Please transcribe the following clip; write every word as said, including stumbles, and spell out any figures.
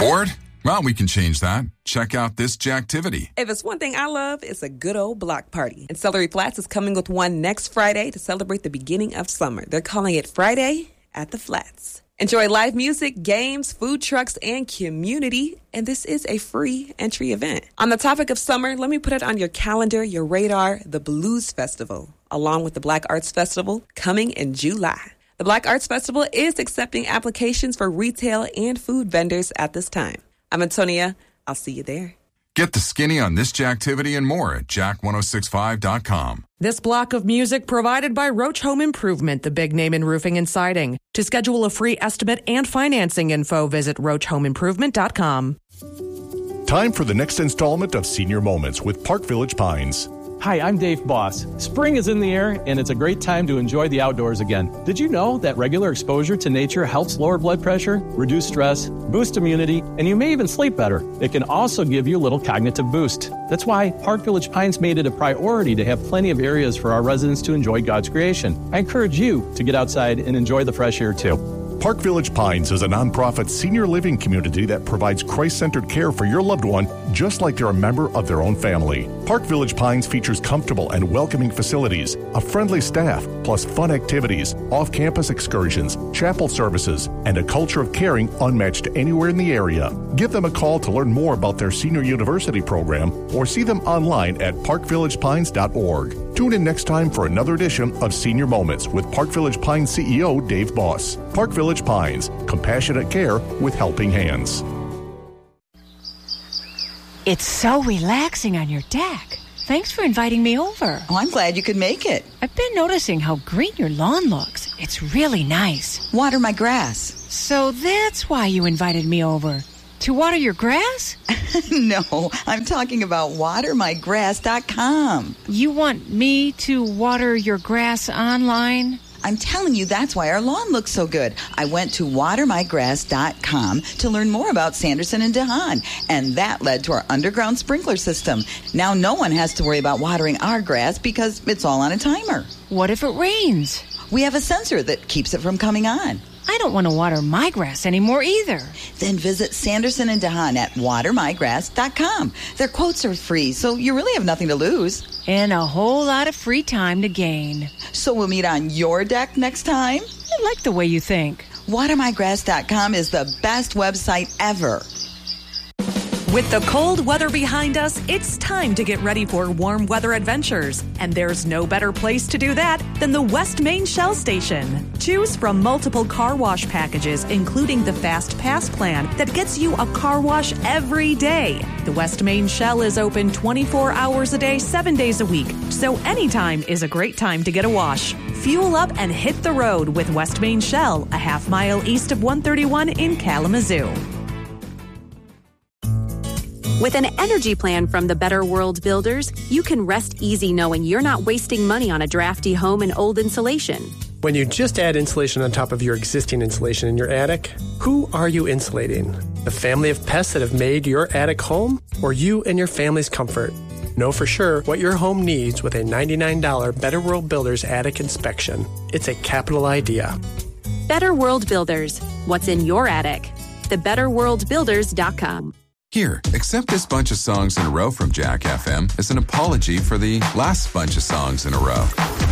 Bored? Well, we can change that. Check out this Jacktivity. If it's one thing I love, it's a good old block party. And Celery Flats is coming with one next Friday to celebrate the beginning of summer. They're calling it Friday at the Flats. Enjoy live music, games, food trucks, and community. And this is a free entry event. On the topic of summer, let me put it on your calendar, your radar, the Blues Festival, along with the Black Arts Festival, coming in July. The Black Arts Festival is accepting applications for retail and food vendors at this time. I'm Antonia. I'll see you there. Get the skinny on this Jacktivity and more at jack ten sixty-five dot com. This block of music provided by Roach Home Improvement, the big name in roofing and siding. To schedule a free estimate and financing info, visit roach home improvement dot com. Time for the next installment of Senior Moments with Park Village Pines. Hi, I'm Dave Boss. Spring is in the air, and it's a great time to enjoy the outdoors again. Did you know that regular exposure to nature helps lower blood pressure, reduce stress, boost immunity, and you may even sleep better? It can also give you a little cognitive boost. That's why Park Village Pines made it a priority to have plenty of areas for our residents to enjoy God's creation. I encourage you to get outside and enjoy the fresh air, too. Park Village Pines is a nonprofit senior living community that provides Christ-centered care for your loved one, just like they're a member of their own family. Park Village Pines features comfortable and welcoming facilities, a friendly staff, plus fun activities, off-campus excursions, chapel services, and a culture of caring unmatched anywhere in the area. Give them a call to learn more about their senior university program or see them online at park village pines dot org. Tune in next time for another edition of Senior Moments with Park Village Pines C E O Dave Boss. Park Village Pines, compassionate care with helping hands. It's so relaxing on your deck. Thanks for inviting me over. Oh, I'm glad you could make it. I've been noticing how green your lawn looks. It's really nice. Water my grass. So that's why you invited me over. To water your grass? No, I'm talking about water my grass dot com. You want me to water your grass online? I'm telling you, that's why our lawn looks so good. I went to water my grass dot com to learn more about Sanderson and DeHaan, and that led to our underground sprinkler system. Now no one has to worry about watering our grass because it's all on a timer. What if it rains? We have a sensor that keeps it from coming on. I don't want to water my grass anymore either. Then visit Sanderson and DeHaan at water my grass dot com. Their quotes are free, so you really have nothing to lose. And a whole lot of free time to gain. So we'll meet on your deck next time? I like the way you think. water my grass dot com is the best website ever. With the cold weather behind us, it's time to get ready for warm weather adventures. And there's no better place to do that than the West Main Shell Station. Choose from multiple car wash packages, including the Fast Pass plan that gets you a car wash every day. The West Main Shell is open twenty-four hours a day, seven days a week. So anytime is a great time to get a wash. Fuel up and hit the road with West Main Shell, a half mile east of one thirty-one in Kalamazoo. With an energy plan from the Better World Builders, you can rest easy knowing you're not wasting money on a drafty home and old insulation. When you just add insulation on top of your existing insulation in your attic, who are you insulating? The family of pests that have made your attic home, or you and your family's comfort? Know for sure what your home needs with a ninety-nine dollars Better World Builders attic inspection. It's a capital idea. Better World Builders. What's in your attic? the better world builders dot com. Here, accept this bunch of songs in a row from Jack F M as an apology for the last bunch of songs in a row.